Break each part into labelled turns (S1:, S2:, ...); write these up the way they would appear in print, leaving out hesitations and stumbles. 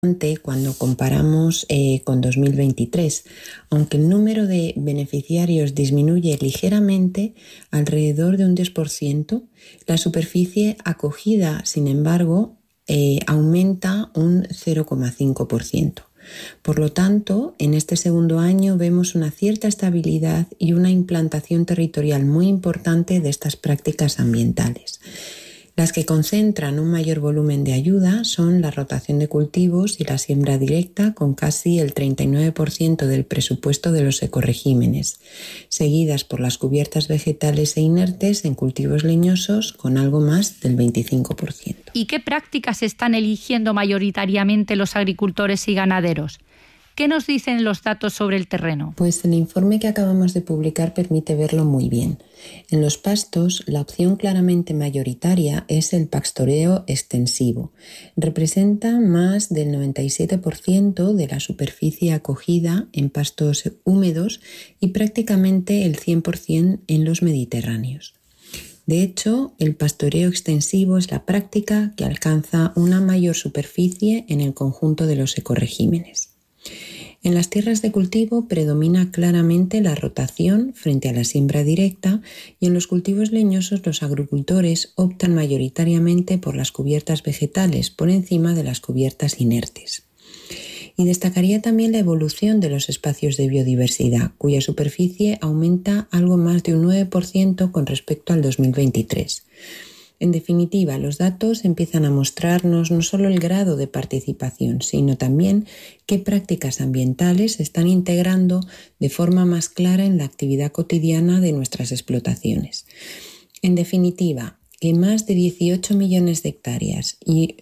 S1: cuando comparamos con 2023, aunque el número de beneficiarios disminuye ligeramente, alrededor de un 10%, la superficie acogida, sin embargo, aumenta un 0,5%. Por lo tanto, en este segundo año vemos una cierta estabilidad y una implantación territorial muy importante de estas prácticas ambientales. Las que concentran un mayor volumen de ayuda son la rotación de cultivos y la siembra directa, con casi el 39% del presupuesto de los ecoregímenes, seguidas por las cubiertas vegetales e inertes en cultivos leñosos, con algo más del 25%.
S2: ¿Y qué prácticas están eligiendo mayoritariamente los agricultores y ganaderos? ¿Qué nos dicen los datos sobre el terreno?
S1: Pues el informe que acabamos de publicar permite verlo muy bien. En los pastos, la opción claramente mayoritaria es el pastoreo extensivo. Representa más del 97% de la superficie acogida en pastos húmedos y prácticamente el 100% en los mediterráneos. De hecho, el pastoreo extensivo es la práctica que alcanza una mayor superficie en el conjunto de los ecoregímenes. En las tierras de cultivo predomina claramente la rotación frente a la siembra directa y en los cultivos leñosos los agricultores optan mayoritariamente por las cubiertas vegetales por encima de las cubiertas inertes. Y destacaría también la evolución de los espacios de biodiversidad, cuya superficie aumenta algo más de un 9% con respecto al 2023. En definitiva, los datos empiezan a mostrarnos no solo el grado de participación, sino también qué prácticas ambientales se están integrando de forma más clara en la actividad cotidiana de nuestras explotaciones. En definitiva, que más de 18 millones de hectáreas y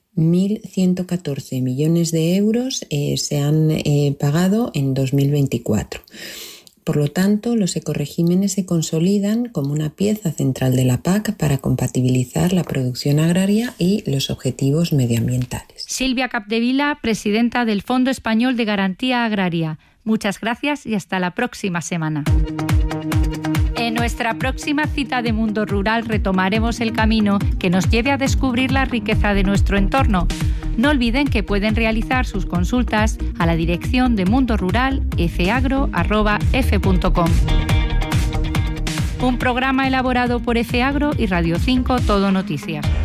S1: 1.114 millones de euros se han pagado en 2024. Por lo tanto, los ecoregímenes se consolidan como una pieza central de la PAC para compatibilizar la producción agraria y los objetivos medioambientales.
S2: Silvia Capdevila, presidenta del Fondo Español de Garantía Agraria. Muchas gracias y hasta la próxima semana. En nuestra próxima cita de Mundo Rural retomaremos el camino que nos lleve a descubrir la riqueza de nuestro entorno. No olviden que pueden realizar sus consultas a la dirección de mundorural.fagro@f.com. Un programa elaborado por FAgro y Radio 5 Todo Noticias.